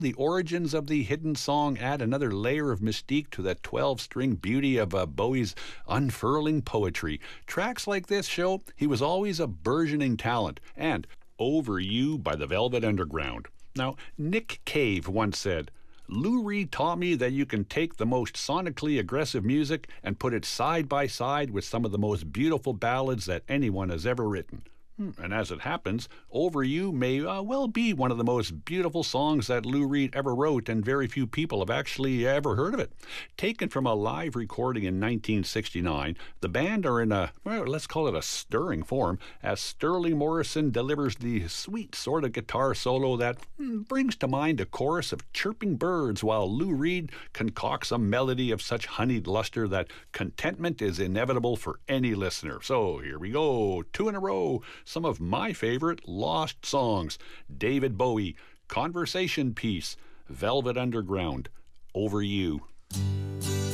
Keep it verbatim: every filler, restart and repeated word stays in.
The origins of the hidden song add another layer of mystique to the twelve-string beauty of uh, Bowie's unfurling poetry. Tracks like this show he was always a burgeoning talent, and Over You by the Velvet Underground. Now, Nick Cave once said, Lou Reed taught me that you can take the most sonically aggressive music and put it side by side with some of the most beautiful ballads that anyone has ever written. And as it happens, Over You may uh, well be one of the most beautiful songs that Lou Reed ever wrote, and very few people have actually ever heard of it. Taken from a live recording in nineteen sixty-nine, the band are in a, well, let's call it a stirring form, as Sterling Morrison delivers the sweet sort of guitar solo that hmm, brings to mind a chorus of chirping birds, while Lou Reed concocts a melody of such honeyed luster that contentment is inevitable for any listener. So here we go, two in a row. Some of my favorite lost songs. David Bowie, Conversation Piece, Velvet Underground, Over You.